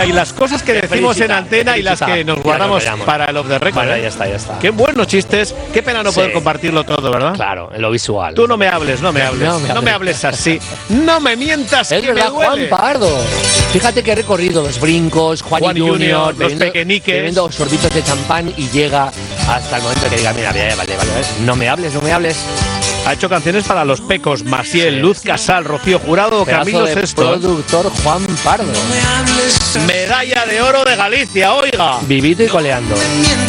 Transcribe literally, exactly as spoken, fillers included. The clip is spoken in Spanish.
y las cosas que decimos en antena y las que nos guardamos para el off the record. Bueno, ya está, ya está. Qué buenos chistes. Qué pena no Sí. poder compartirlo todo, ¿verdad? Claro, en lo visual. Tú no me hables, no me hables. No me No me hables así. No me mientas, Es que me verdad, Juan duele. Pardo. Fíjate que he recorrido los brincos, Juan, Juan y y Junior, Junior, los bebiendo, pequeñiques. bebiendo sorbitos de champán y llega hasta el momento que diga, mira, vale, vale, vale, no me hables, no me hables. Ha hecho canciones para los Pecos, Maciel, Sí. Luz Casal, Rocío Jurado o Pedazo Camilo de Sesto. productor Juan Pardo. Medalla de oro de Galicia, oiga. Vivito y coleando.